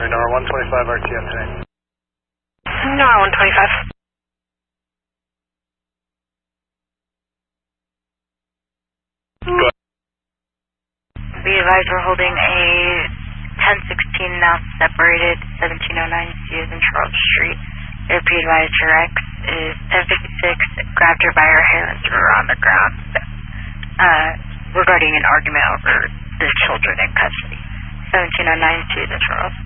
NOR 125 RTF today. NOR 125. Be advised we're holding a 1016 now separated, 1709 C is in Charles Street. Be advised your ex is 1056, grabbed her by her hair and threw her on the ground regarding an argument over the children in custody. 1709 C is in Charles.